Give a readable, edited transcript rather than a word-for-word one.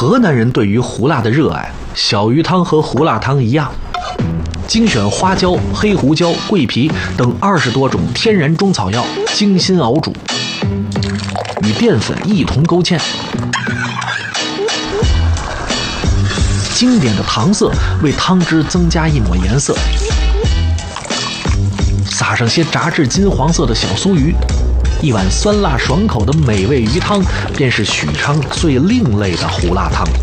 河南人对于胡辣的热爱，小鱼汤和胡辣汤一样，精选花椒、黑胡椒、桂皮等20多种天然中草药，精心熬煮，与淀粉一同勾芡。经典的糖色为汤汁增加一抹颜色，撒上些炸至金黄色的小酥鱼，一碗酸辣爽口的美味鱼汤，便是许昌最另类的胡辣汤。